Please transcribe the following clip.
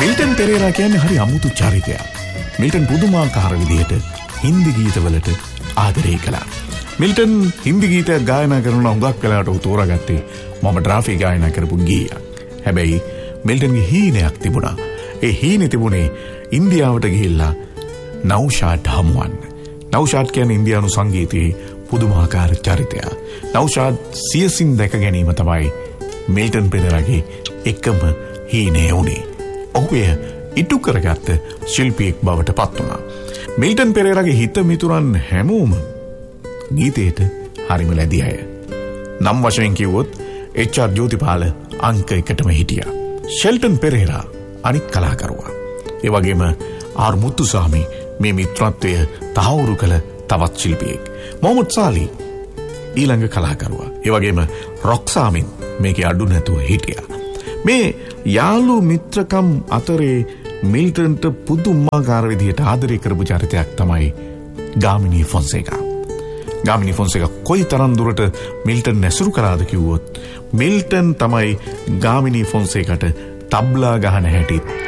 Milton Perera කියන්නේ හරි අමුතු චරිතයක්. මිල්ටන් පුදුමාකාර විදිහට හින්දි ගීතවලට ආදරය කළා. මිල්ටන් හින්දි ගීතයක් ගායනා කරන හුඟක් වෙලාවට උ තෝරාගත්තේ මම ඩ්‍රාෆි ගායනා කරපු ගීයක්. හැබැයි මිල්ටන්ගේ හීනයක් තිබුණා. ඒ හීනේ තිබුණේ ඉන්දියාවට ගිහිල්ලා නෞෂාද් හමුවන්න. නෞෂාද් කියන්නේ ඉන්දියානු සංගීතයේ පුදුමාකාර චරිතයක්. නෞෂාද් සියසින් දැක ගැනීම තමයි මිල්ටන් පෙරේරාගේ එකම හීනේ උනේ. ඔහු එය ඉටු කරගත්ත ශිල්පියෙක් බවට පත් වුණා. මිල්ටන් පෙරේරාගේ හිත මිතුරන් හැමෝම ගීතයට හරිම ලැබී අය. නම් වශයෙන් කිව්වොත් එච්.ආර්. ජෝතිපාල අංක 1ටම හිටියා. ෂෙල්ටන් පෙරේරා අනික් කලාකරුවා. ඒ වගේම ආර් මුතුසාමි මේ මිත්‍රත්වය තහවුරු කළ තවත් ශිල්පියෙක්. මොහමඩ් සාලි ඊළඟ කලාකරුවා. ඒ වගේම රොක්සාමින් මේකේ අඩු නැතුව හිටියා. මේ යාළු මිත්‍රකම් අතරේ මිල්ටන්ට පුදුමාකාර විදිහට ආදරය කරපු චරිතයක් තමයි ගාමිණී ෆොන්සේකා. ගාමිණී ෆොන්සේකා කොයි තරම් දුරට මිල්ටන් ඇසුරු කළාද කිව්වොත් මිල්ටන් තමයි ගාමිණී ෆොන්සේකට තබ්ලා ගහන හැටි